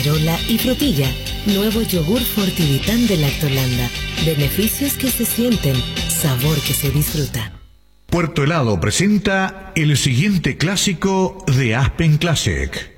acerola y frutilla. Nuevo yogur Fortivitán de Lactolanda. Beneficios que se sienten, sabor que se disfruta. Puerto Helado presenta el siguiente clásico de Aspen Classic.